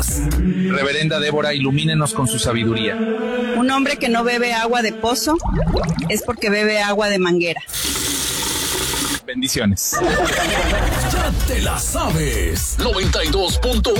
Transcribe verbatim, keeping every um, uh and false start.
Reverenda Débora, ilumínenos con su sabiduría. Un hombre que no bebe agua de pozo es porque bebe agua de manguera. Bendiciones. Ya te la sabes. noventa y dos punto